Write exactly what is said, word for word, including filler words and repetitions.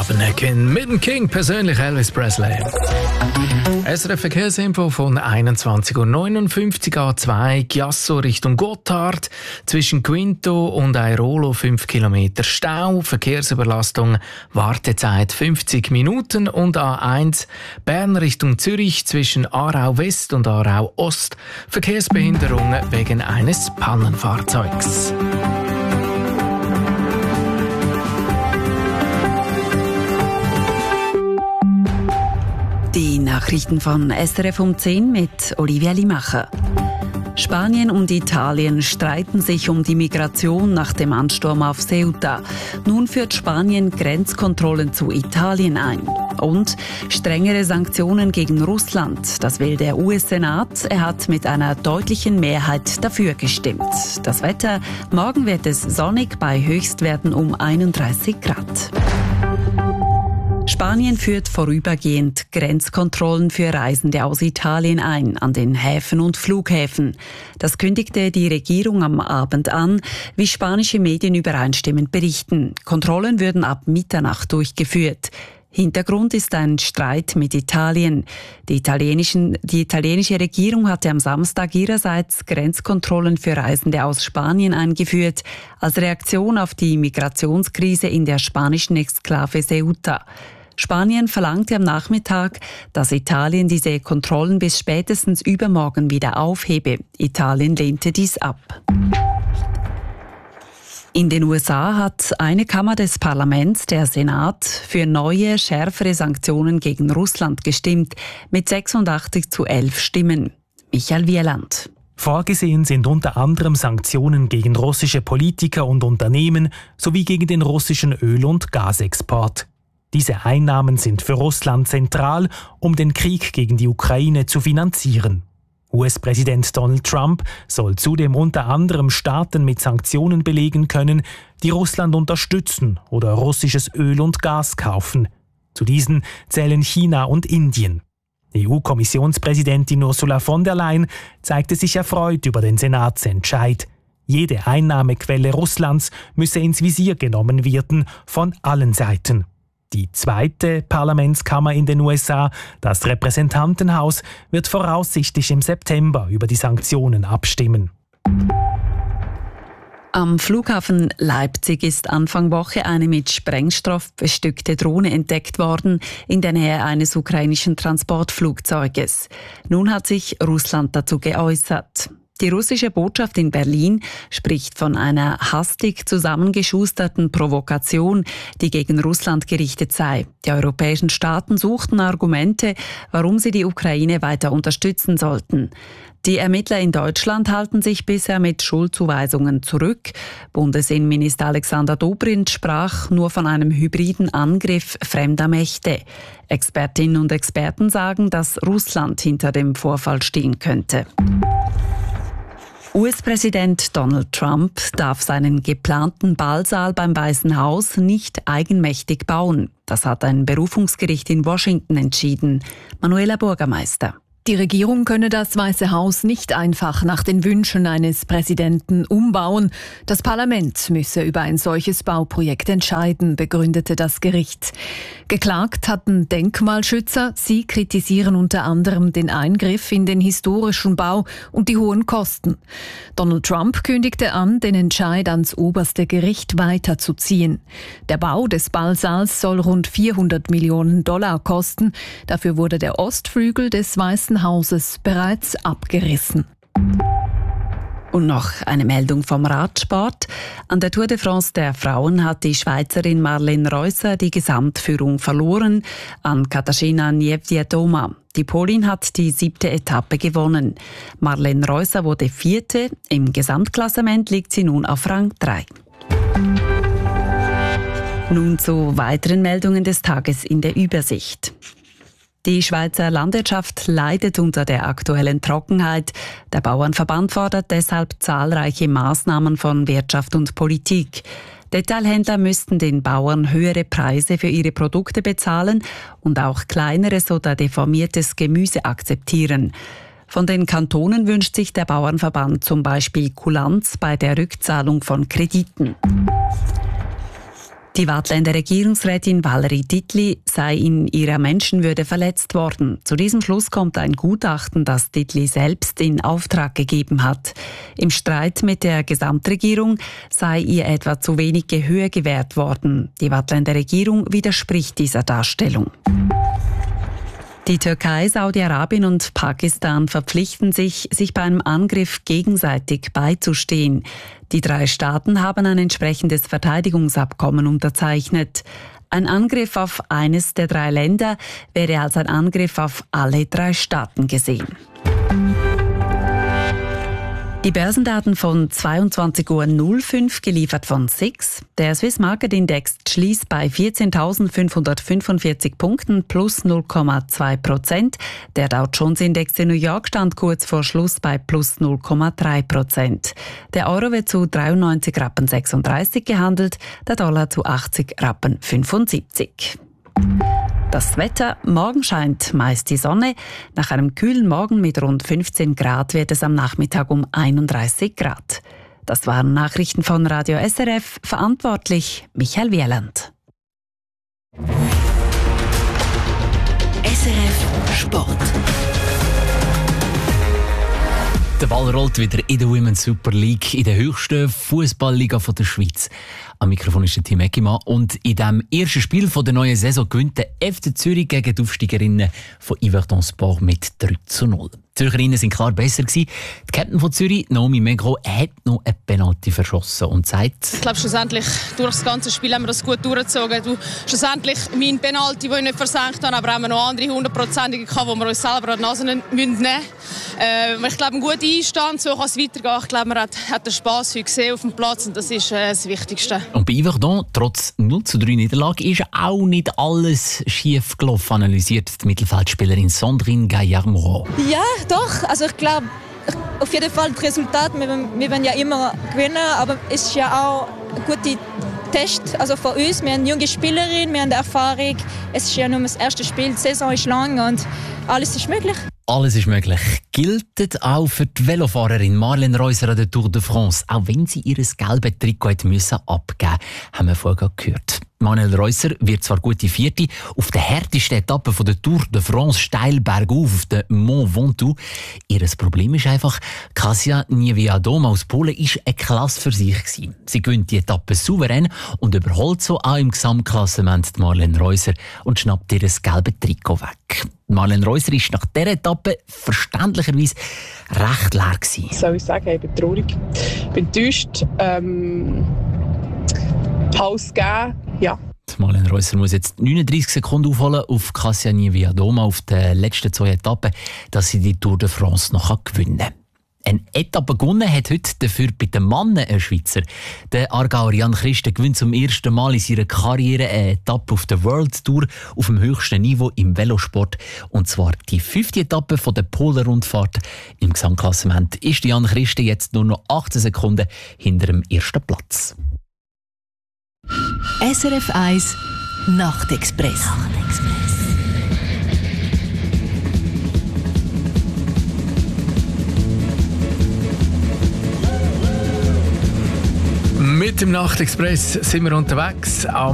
Abnecken mit dem King, persönlich Elvis Presley. S R F Verkehrsinfo von einundzwanzig Uhr neunundfünfzig A zwei Chiasso Richtung Gotthard. Zwischen Quinto und Airolo fünf Kilometer Stau, Verkehrsüberlastung, Wartezeit fünfzig Minuten. Und A eins Bern Richtung Zürich zwischen Aarau West und Aarau Ost, Verkehrsbehinderung wegen eines Pannenfahrzeugs. Die Nachrichten von S R F um zehn mit Olivia Limacher. Spanien und Italien streiten sich um die Migration nach dem Ansturm auf Ceuta. Nun führt Spanien Grenzkontrollen zu Italien ein. Und strengere Sanktionen gegen Russland. Das will der U S-Senat. Er hat mit einer deutlichen Mehrheit dafür gestimmt. Das Wetter: Morgen wird es sonnig bei Höchstwerten um einunddreißig Grad. Spanien führt vorübergehend Grenzkontrollen für Reisende aus Italien ein, an den Häfen und Flughäfen. Das kündigte die Regierung am Abend an, wie spanische Medien übereinstimmend berichten. Kontrollen würden ab Mitternacht durchgeführt. Hintergrund ist ein Streit mit Italien. Die, italienischen, die italienische Regierung hatte am Samstag ihrerseits Grenzkontrollen für Reisende aus Spanien eingeführt, als Reaktion auf die Migrationskrise in der spanischen Exklave Ceuta. Spanien verlangte am Nachmittag, dass Italien diese Kontrollen bis spätestens übermorgen wieder aufhebe. Italien lehnte dies ab. In den U S A hat eine Kammer des Parlaments, der Senat, für neue, schärfere Sanktionen gegen Russland gestimmt, mit sechsundachtzig zu elf Stimmen. Michael Wieland. Vorgesehen sind unter anderem Sanktionen gegen russische Politiker und Unternehmen sowie gegen den russischen Öl- und Gasexport. Diese Einnahmen sind für Russland zentral, um den Krieg gegen die Ukraine zu finanzieren. U S-Präsident Donald Trump soll zudem unter anderem Staaten mit Sanktionen belegen können, die Russland unterstützen oder russisches Öl und Gas kaufen. Zu diesen zählen China und Indien. E U-Kommissionspräsidentin Ursula von der Leyen zeigte sich erfreut über den Senatsentscheid. Jede Einnahmequelle Russlands müsse ins Visier genommen werden, von allen Seiten. Die zweite Parlamentskammer in den U S A, das Repräsentantenhaus, wird voraussichtlich im September über die Sanktionen abstimmen. Am Flughafen Leipzig ist Anfang Woche eine mit Sprengstoff bestückte Drohne entdeckt worden, in der Nähe eines ukrainischen Transportflugzeuges. Nun hat sich Russland dazu geäußert. Die russische Botschaft in Berlin spricht von einer hastig zusammengeschusterten Provokation, die gegen Russland gerichtet sei. Die europäischen Staaten suchten Argumente, warum sie die Ukraine weiter unterstützen sollten. Die Ermittler in Deutschland halten sich bisher mit Schuldzuweisungen zurück. Bundesinnenminister Alexander Dobrindt sprach nur von einem hybriden Angriff fremder Mächte. Expertinnen und Experten sagen, dass Russland hinter dem Vorfall stehen könnte. U S-Präsident Donald Trump darf seinen geplanten Ballsaal beim Weißen Haus nicht eigenmächtig bauen. Das hat ein Berufungsgericht in Washington entschieden. Manuela Bürgermeister. Die Regierung könne das Weiße Haus nicht einfach nach den Wünschen eines Präsidenten umbauen. Das Parlament müsse über ein solches Bauprojekt entscheiden, begründete das Gericht. Geklagt hatten Denkmalschützer. Sie kritisieren unter anderem den Eingriff in den historischen Bau und die hohen Kosten. Donald Trump kündigte an, den Entscheid ans oberste Gericht weiterzuziehen. Der Bau des Ballsaals soll rund vierhundert Millionen Dollar kosten. Dafür wurde der Ostflügel des Weißen Hauses bereits abgerissen. Und noch eine Meldung vom Radsport. An der Tour de France der Frauen hat die Schweizerin Marlene Reusser die Gesamtführung verloren an Katarzyna Niewiadoma. Die Polin hat die siebte Etappe gewonnen. Marlene Reusser wurde Vierte. Im Gesamtklassement liegt sie nun auf Rang drei. Nun zu weiteren Meldungen des Tages in der Übersicht. Die Schweizer Landwirtschaft leidet unter der aktuellen Trockenheit. Der Bauernverband fordert deshalb zahlreiche Maßnahmen von Wirtschaft und Politik. Detailhändler müssten den Bauern höhere Preise für ihre Produkte bezahlen und auch kleineres oder deformiertes Gemüse akzeptieren. Von den Kantonen wünscht sich der Bauernverband zum Beispiel Kulanz bei der Rückzahlung von Krediten. Die Waadtländer Regierungsrätin Valerie Dietli sei in ihrer Menschenwürde verletzt worden. Zu diesem Schluss kommt ein Gutachten, das Dietli selbst in Auftrag gegeben hat. Im Streit mit der Gesamtregierung sei ihr etwa zu wenig Gehör gewährt worden. Die Waadtländer Regierung widerspricht dieser Darstellung. Die Türkei, Saudi-Arabien und Pakistan verpflichten sich, sich bei einem Angriff gegenseitig beizustehen. Die drei Staaten haben ein entsprechendes Verteidigungsabkommen unterzeichnet. Ein Angriff auf eines der drei Länder wäre als ein Angriff auf alle drei Staaten gesehen. Die Börsendaten von zweiundzwanzig Uhr null fünf, geliefert von S I X. Der Swiss Market Index schließt bei vierzehntausendfünfhundertfünfundvierzig Punkten plus null Komma zwei Prozent. Der Dow Jones Index in New York stand kurz vor Schluss bei plus null Komma drei Prozent. Der Euro wird zu dreiundneunzig Rappen sechsunddreißig gehandelt, der Dollar zu achtzig Rappen fünfundsiebzig. Das Wetter: Morgen scheint meist die Sonne. Nach einem kühlen Morgen mit rund fünfzehn Grad wird es am Nachmittag um einunddreißig Grad. Das waren Nachrichten von Radio S R F. Verantwortlich Michael Wieland. S R F Sport. Der Ball rollt wieder in der Women's Super League, in der höchsten Fußballliga der Schweiz. Am Mikrofon ist der Tim Eggimann und in dem ersten Spiel der neuen Saison gewinnt der F C Zürich gegen die Aufsteigerinnen von Yverdon Sport mit drei zu null. Die Zürcherinnen sind klar besser gewesen. Die Captain von Zürich, Naomi Megro, hat noch eine Penalty verschossen und sagt: Ich glaube, schlussendlich durch das ganze Spiel haben wir das gut durchgezogen. Du, schlussendlich mein Penalty, den ich nicht versenkt habe, aber haben wir noch andere hundertprozentige gehabt, wo wir uns selber an die Nase nehmen müssen. Äh, ich glaube, ein guter Einstand, so kann es weitergehen. Ich glaube, man hat, hat den Spass heute gesehen auf dem Platz und das ist äh, das Wichtigste. Und bei Yverdon, trotz null zu drei Niederlage, ist auch nicht alles schief gelaufen, analysiert die Mittelfeldspielerin Sandrine Gaillard-Moreau. Ja, doch. Also ich glaube, auf jeden Fall das Resultat, wir, wir werden ja immer gewinnen, aber es ist ja auch ein guter Test also für uns. Wir haben eine junge Spielerin, wir haben Erfahrung. Es ist ja nur das erste Spiel, die Saison ist lang und alles ist möglich. Alles ist möglich. Gilt auch für die Velofahrerin Marlene Reusser an der Tour de France. Auch wenn sie ihr gelbes Trikot abgeben musste, haben wir vorher gehört. Marlene Reusser wird zwar gute Vierte auf der härtesten Etappe von der Tour de France steil bergauf auf den Mont Ventoux. Ihr Problem ist einfach, Kasia Niewiadoma aus Polen war eine Klasse für sich gewesen. Sie gewinnt die Etappe souverän und überholt so auch im Gesamtklassement Marlene Reusser und schnappt ihr gelbes Trikot weg. Marlene Reusser ist nach dieser Etappe verständlicherweise recht leer gewesen. Was soll ich sagen? Ich bin traurig. Ich bin enttäuscht. Ähm, Pause geben. Ja. Marlene Reusser muss jetzt neununddreißig Sekunden aufholen auf Kasia Niewiadoma auf den letzten zwei Etappen, dass sie die Tour de France noch gewinnen kann. Eine Etappe gewonnen hat heute dafür bei den Männern ein Schweizer. Der Aargauer Jan Christen gewinnt zum ersten Mal in seiner Karriere eine Etappe auf der World Tour auf dem höchsten Niveau im Velosport. Und zwar die fünfte Etappe von der Polen-Rundfahrt. Im Gesamtklassement ist Jan Christen jetzt nur noch achtzehn Sekunden hinter dem ersten Platz. S R F eins Nachtexpress. Nachtexpress. Mit dem Nachtexpress sind wir unterwegs. Am